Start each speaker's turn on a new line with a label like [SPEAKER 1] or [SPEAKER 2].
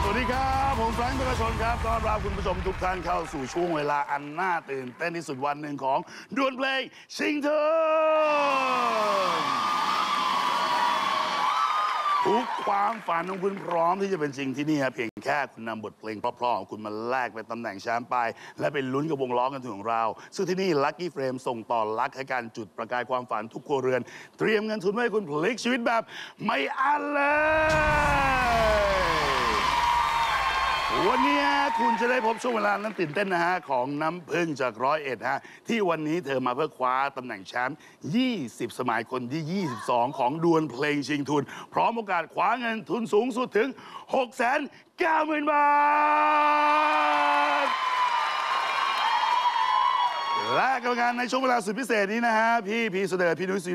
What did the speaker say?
[SPEAKER 1] วัสดีครับผมแฟรงค์ธนชนครับต้อนรับคุณผู้ชมทุกท่านเข้าสู่ช่วงเวลาอันน่าตื่นเต้นที่สุดวันหนึ่งของดวลเพลงชิงทุนทุกความฝันของคุณพร้อมที่จะเป็นจริงที่นี่ครับเพียงแค่คุณนำบทเพลงเพราะๆของคุณมาแลกเป็นตำแหน่งแชมป์ไปและเป็นลุ้นกับวงล้อกันถึงของเราซึ่งที่นี่ Lucky Frame ส่งต่อลักให้การจุดประกายความฝันทุกครัวเรือนเตรียมเงินทุนไว้ให้คุณพลิกชีวิตแบบไม่อั้นเลยวันนี้คุณจะได้พบช่วงเวลานั้นตื่นเต้นนะฮะของน้ำพึ่งจาก101ฮะที่วันนี้เธอมาเพื่อคว้าตำแหน่งแชมป์20สมัยคนที่22ของดวลเพลงชิงทุนพร้อมโอกาสคว้าเงินทุนสูงสุดถึง 690,000 บาทและกรรมการในช่วงเวลาสุดพิเศษนี้นะฮะพี่พีเสดพี่นุ้ย